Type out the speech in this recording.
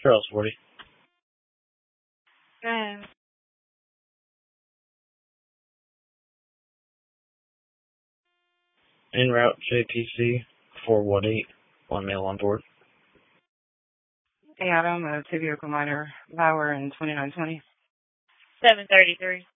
Charles 40. And En route JPC 418. One male on board. Adam, a two-vehicle minor, Lauer in 2920. 733.